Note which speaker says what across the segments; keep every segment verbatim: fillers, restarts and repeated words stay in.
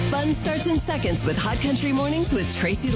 Speaker 1: Fun starts in seconds with Hot Country Mornings with Tracy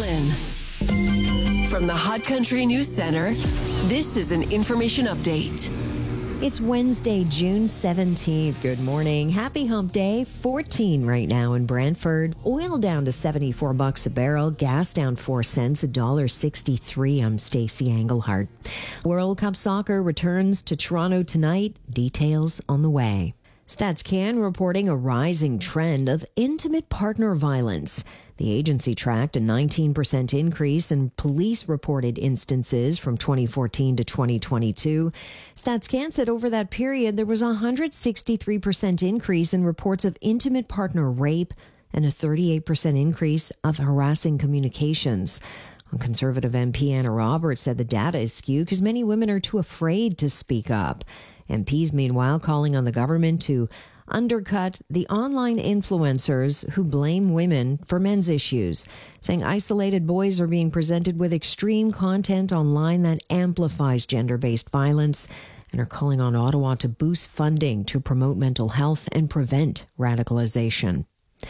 Speaker 1: Lynn. From the Hot Country News Center, this is an information update.
Speaker 2: It's Wednesday, June seventeenth. Good morning. Happy hump day. fourteen right now in Brantford. Oil down to seventy-four bucks a barrel. Gas down four cents, one dollar sixty-three. I'm Stacey Englehart. World Cup Soccer returns to Toronto tonight. Details on the way. StatsCan reporting a rising trend of intimate partner violence. The agency tracked a nineteen percent increase in police-reported instances from twenty fourteen to twenty twenty-two. StatsCan said over that period, there was a one hundred sixty-three percent increase in reports of intimate partner rape and a thirty-eight percent increase of harassing communications. Conservative M P Anna Roberts said the data is skewed because many women are too afraid to speak up. M Ps, meanwhile, calling on the government to undercut the online influencers who blame women for men's issues, saying isolated boys are being presented with extreme content online that amplifies gender-based violence, and are calling on Ottawa to boost funding to promote mental health and prevent radicalization.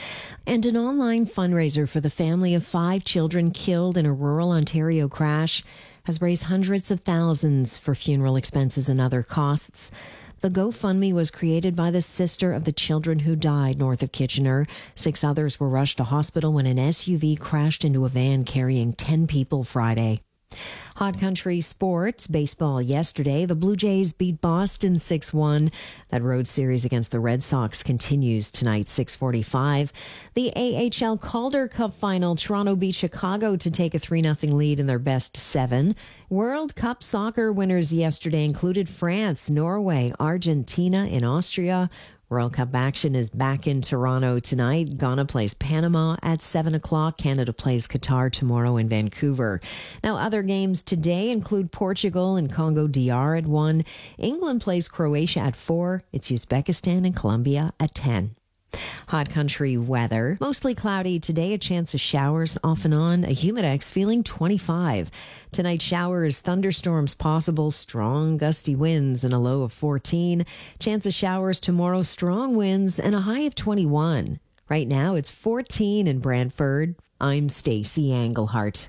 Speaker 2: And an online fundraiser for the family of five children killed in a rural Ontario crash has raised hundreds of thousands for funeral expenses and other costs. The GoFundMe was created by the sister of the children who died north of Kitchener. Six others were rushed to hospital when an S U V crashed into a van carrying ten people Friday. Hot Country sports, baseball yesterday. The Blue Jays beat Boston six one. That road series against the Red Sox continues tonight, six forty-five. The A H L Calder Cup final, Toronto beat Chicago to take a three nothing lead in their best seven. World Cup soccer winners yesterday included France, Norway, Argentina, and Austria. World Cup action is back in Toronto tonight. Ghana plays Panama at seven o'clock. Canada plays Qatar tomorrow in Vancouver. Now, other games today include Portugal and Congo D R at one. England plays Croatia at four. It's Uzbekistan and Colombia at ten. Hot country weather. Mostly cloudy today, a chance of showers off and on. A humidex feeling twenty-five. Tonight, showers, thunderstorms possible, strong gusty winds and a low of fourteen. Chance of showers tomorrow, strong winds and a high of twenty-one. Right now, it's fourteen in Brantford. I'm Stacey Englehart.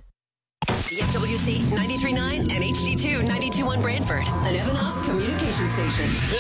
Speaker 1: C F W C ninety-three point nine and H D two ninety-two point one Brantford, an Evanoff communication station.